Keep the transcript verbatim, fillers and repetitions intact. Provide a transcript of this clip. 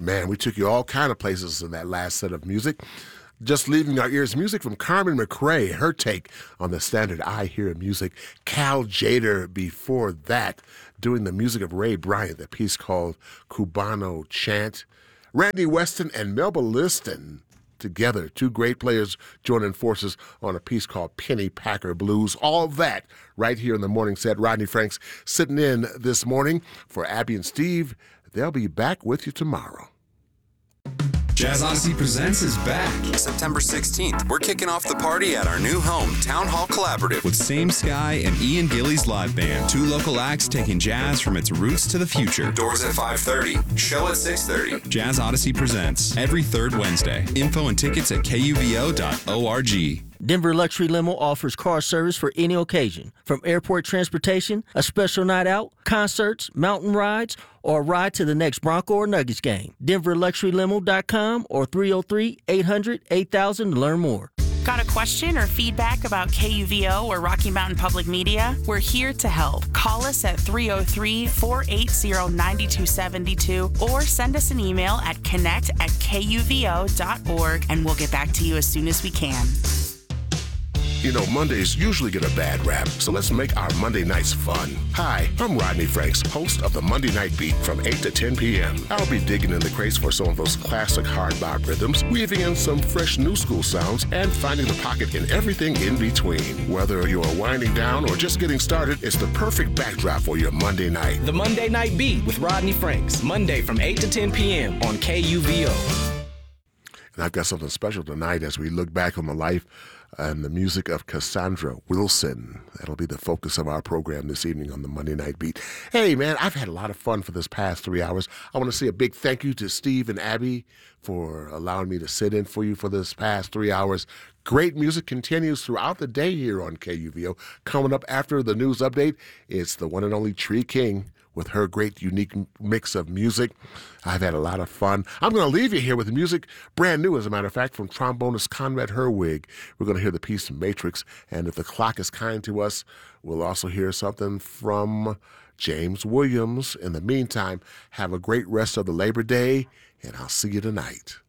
Man, we took you all kind of places in that last set of music. Just leaving our ears, music from Carmen McRae, her take on the standard I Hear Music. Cal Tjader before that, doing the music of Ray Bryant, the piece called Cubano Chant. Randy Weston and Melba Liston together, two great players joining forces on a piece called Penny Packer Blues. All that right here in the morning set. Rodney Franks sitting in this morning for Abby and Steve. They'll be back with you tomorrow. Jazz Odyssey Presents is back. September sixteenth, we're kicking off the party at our new home, Town Hall Collaborative. With Same Sky and Ian Gillies Live Band. Two local acts taking jazz from its roots to the future. Doors at five thirty, show at six thirty. Jazz Odyssey Presents, every third Wednesday. Info and tickets at K U V O dot org. Denver Luxury Limo offers car service for any occasion, from airport transportation, a special night out, concerts, mountain rides, or a ride to the next Bronco or Nuggets game. Denver Luxury Limo dot com or three oh three, eight hundred, eight thousand to learn more. Got a question or feedback about K U V O or Rocky Mountain Public Media? We're here to help. Call us at three oh three, four eight zero, nine two seven two or send us an email at connect at K U V O dot org and we'll get back to you as soon as we can. You know, Mondays usually get a bad rap, so let's make our Monday nights fun. Hi, I'm Rodney Franks, host of the Monday Night Beat from eight to ten p.m. I'll be digging in the crates for some of those classic hard bop rhythms, weaving in some fresh new school sounds, and finding the pocket in everything in between. Whether you're winding down or just getting started, it's the perfect backdrop for your Monday night. The Monday Night Beat with Rodney Franks, Monday from eight to ten p.m. on K U V O. And I've got something special tonight as we look back on the life and the music of Cassandra Wilson. That'll be the focus of our program this evening on the Monday Night Beat. Hey, man, I've had a lot of fun for this past three hours. I want to say a big thank you to Steve and Abby for allowing me to sit in for you for this past three hours. Great music continues throughout the day here on K U V O. Coming up after the news update, it's the one and only Tree King with her great, unique mix of music. I've had a lot of fun. I'm going to leave you here with music brand new, as a matter of fact, from trombonist Conrad Herwig. We're going to hear the piece Matrix, and if the clock is kind to us, we'll also hear something from James Williams. In the meantime, have a great rest of the Labor Day, and I'll see you tonight.